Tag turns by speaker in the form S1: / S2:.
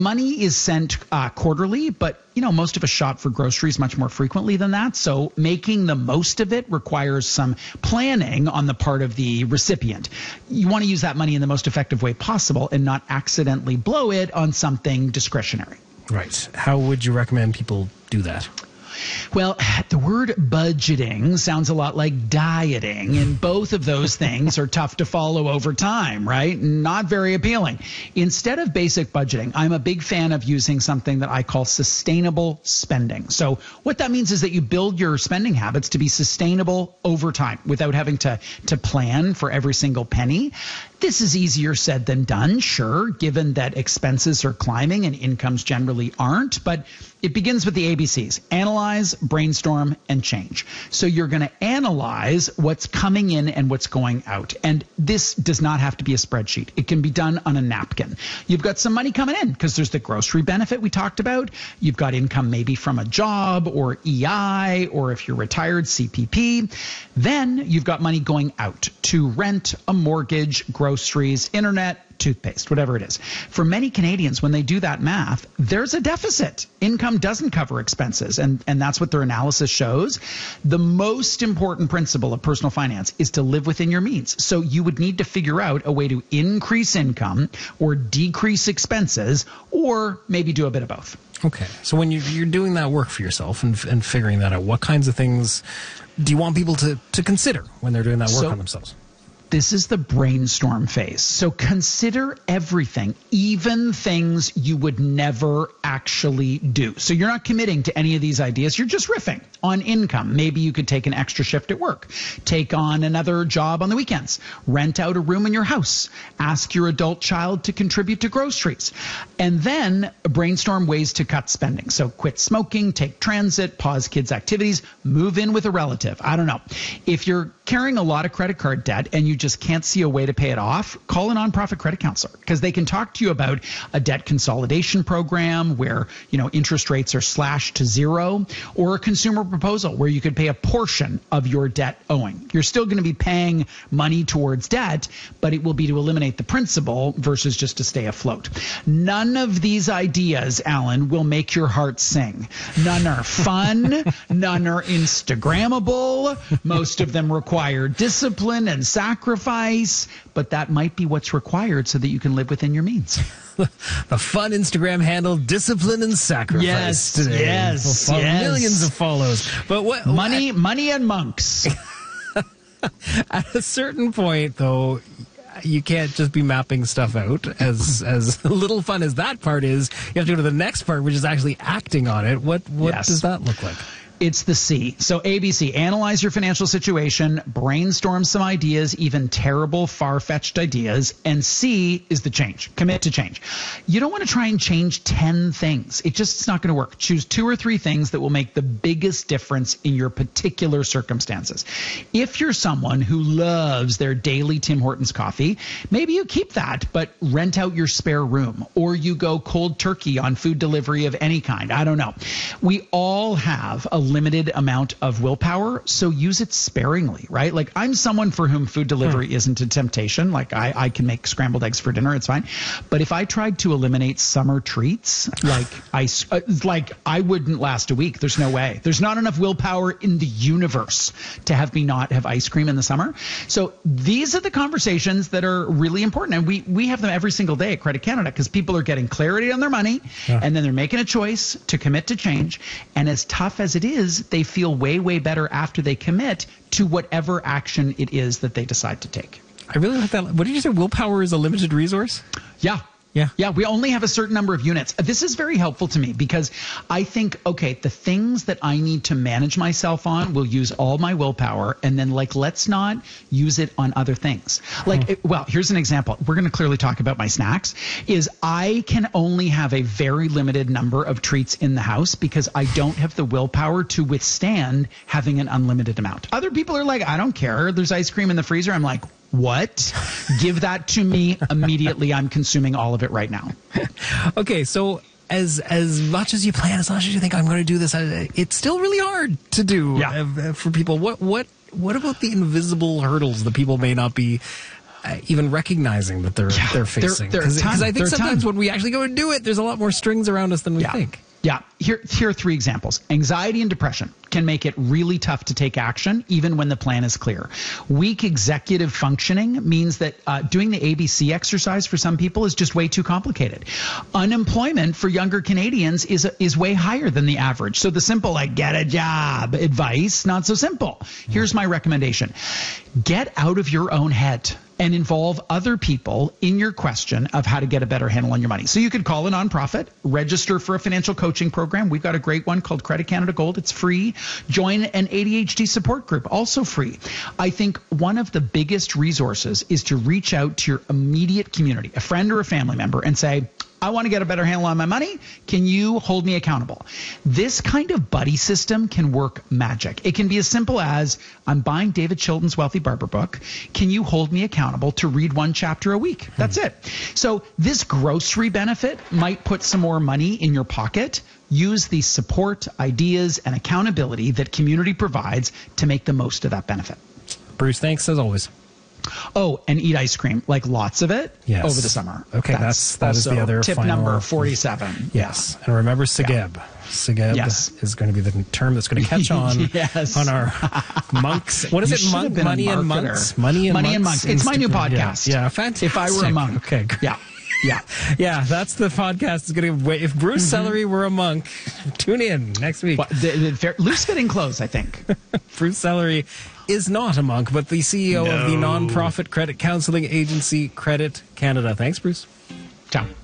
S1: Money is sent quarterly, but most of us shop for groceries much more frequently than that. So making the most of it requires some planning on the part of the recipient. You want to use that money in the most effective way possible and not accidentally blow it on something discretionary.
S2: Right. How would you recommend people do that?
S1: Well, the word budgeting sounds a lot like dieting, and both of those things are tough to follow over time, right? Not very appealing. Instead of basic budgeting, I'm a big fan of using something that I call sustainable spending. So what that means is that you build your spending habits to be sustainable over time without having to plan for every single penny. This is easier said than done, sure, given that expenses are climbing and incomes generally aren't, but it begins with the ABCs: analyze, brainstorm, and change. So you're going to analyze what's coming in and what's going out. And this does not have to be a spreadsheet. It can be done on a napkin. You've got some money coming in because there's the grocery benefit we talked about. You've got income maybe from a job or EI, or if you're retired, CPP. Then you've got money going out to rent, a mortgage, groceries, internet, toothpaste, whatever it is. For many Canadians, when they do that math, there's a deficit. Income doesn't cover expenses, and that's what their analysis shows. The most important principle of personal finance is to live within your means. So you would need to figure out a way to increase income or decrease expenses, or maybe do a bit of both.
S2: Okay. So when you're doing that work for yourself and figuring that out, what kinds of things do you want people to consider when they're doing that work on themselves?
S1: This is the brainstorm phase. So consider everything, even things you would never actually do. So you're not committing to any of these ideas. You're just riffing on income. Maybe you could take an extra shift at work, take on another job on the weekends, rent out a room in your house, ask your adult child to contribute to groceries, and then brainstorm ways to cut spending. So quit smoking, take transit, pause kids' activities, move in with a relative. I don't know. If you're carrying a lot of credit card debt and you just can't see a way to pay it off, call a nonprofit credit counselor, because they can talk to you about a debt consolidation program where, interest rates are slashed to zero, or a consumer proposal where you could pay a portion of your debt owing. You're still going to be paying money towards debt, but it will be to eliminate the principal versus just to stay afloat. None of these ideas, Alan, will make your heart sing. None are fun. None are Instagrammable. Most of them require discipline and sacrifice, but that might be what's required so that you can live within your means.
S2: The fun Instagram handle, discipline and sacrifice.
S1: Yes,
S2: today.
S1: yes.
S2: Millions of follows. But what
S1: money and monks.
S2: At a certain point, though, you can't just be mapping stuff out. As little fun as that part is, you have to go to the next part, which is actually acting on it. What does that look like?
S1: It's the C. So ABC, analyze your financial situation, brainstorm some ideas, even terrible, far-fetched ideas. And C is the change. Commit to change. You don't want to try and change 10 things. It's not going to work. Choose 2 or 3 things that will make the biggest difference in your particular circumstances. If you're someone who loves their daily Tim Hortons coffee, maybe you keep that, but rent out your spare room, or you go cold turkey on food delivery of any kind. I don't know. We all have a limited amount of willpower, so use it sparingly, right? Like, I'm someone for whom food delivery isn't a temptation. Like, I can make scrambled eggs for dinner, it's fine. But if I tried to eliminate summer treats, like ice, I wouldn't last a week. There's no way. There's not enough willpower in the universe to have me not have ice cream in the summer. So these are the conversations that are really important, and we have them every single day at Credit Canada, because people are getting clarity on their money, and then they're making a choice to commit to change. And as tough as it is, they feel way, way better after they commit to whatever action it is that they decide to take.
S2: I really like that. What did you say? Willpower is a limited resource?
S1: Yeah. Yeah, we only have a certain number of units. This is very helpful to me because I think, okay, the things that I need to manage myself on will use all my willpower, and then let's not use it on other things. Here's an example. We're going to clearly talk about my snacks. Is I can only have a very limited number of treats in the house because I don't have the willpower to withstand having an unlimited amount. Other people are like, I don't care. There's ice cream in the freezer. I'm like, what? Give that to me immediately. I'm consuming all of it right now.
S2: Okay, so as much as you plan, as much as you think I'm going to do this, it's still really hard to do for people. What about the invisible hurdles that people may not be even recognizing that they're facing. Because I think sometimes when we actually go and do it, there's a lot more strings around us than we think.
S1: Yeah. Here are 3 examples. Anxiety and depression can make it really tough to take action, even when the plan is clear. Weak executive functioning means that doing the ABC exercise for some people is just way too complicated. Unemployment for younger Canadians is way higher than the average. So the simple, like, get a job advice, not so simple. Here's my recommendation. Get out of your own head and involve other people in your question of how to get a better handle on your money. So you could call a nonprofit, register for a financial coaching program. We've got a great one called Credit Canada Gold. It's free. Join an ADHD support group, also free. I think one of the biggest resources is to reach out to your immediate community, a friend or a family member, and say, I want to get a better handle on my money. Can you hold me accountable? This kind of buddy system can work magic. It can be as simple as, I'm buying David Chilton's Wealthy Barber book. Can you hold me accountable to read 1 chapter a week? That's it. So this grocery benefit might put some more money in your pocket. Use the support, ideas, and accountability that community provides to make the most of that benefit.
S2: Bruce, thanks as always.
S1: Oh, and eat ice cream, like lots of it,
S2: yes,
S1: over the summer.
S2: Okay, that is the other
S1: tip
S2: final
S1: number 47.
S2: Yes, and remember Segeb. Yeah. Segeb is going to be the term that's going to catch on on our monks. What is it? Money and Monks? Money and Monks.
S1: It's my new podcast.
S2: Yeah, fantastic.
S1: If I were a monk.
S2: Okay, great.
S1: Yeah.
S2: That's the podcast. Is going to. If Bruce Celery were a monk, tune in next week.
S1: Loose-fitting clothes, I think.
S2: Bruce Celery is not a monk, but the CEO of the nonprofit credit counseling agency Credit Canada. Thanks, Bruce.
S1: Ciao.